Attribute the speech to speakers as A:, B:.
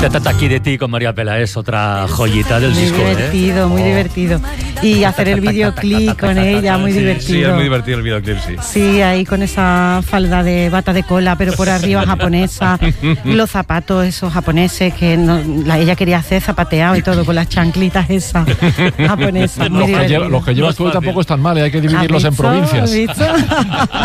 A: Aquí de ti con María Peláez, otra joyita del disco.
B: Muy divertido. Y hacer el videoclip con ella, muy divertido.
C: Sí, es muy divertido el videoclip, sí.
B: Sí, ahí con esa falda de bata de cola, pero por arriba japonesa, los zapatos esos japoneses que ella quería hacer zapateado y todo, con las chanclitas esas japonesas.
D: Los que llevas tú tampoco están mal, hay que dividirlos en provincias.